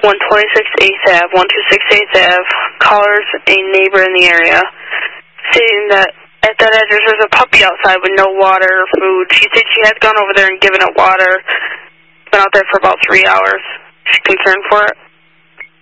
126 8th Ave, 126 8th Ave. Callers a neighbor in the area, stating that at that address there's a puppy outside with no water or food. She said she had gone over there and given it water. Been out there for about 3 hours. She's concerned for it.